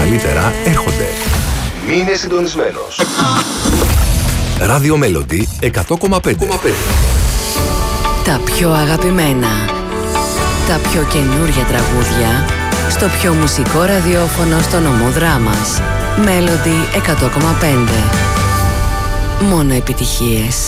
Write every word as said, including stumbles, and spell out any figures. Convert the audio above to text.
καλύτερα έρχονται. Μείνε συντονισμένος. Radio Melody εκατό κόμμα πέντε. Τα πιο αγαπημένα, τα πιο καινούργια τραγούδια στο πιο μουσικό ραδιόφωνο στο νομό Δράμας. Melody εκατό κόμμα πέντε. Μόνο επιτυχίες.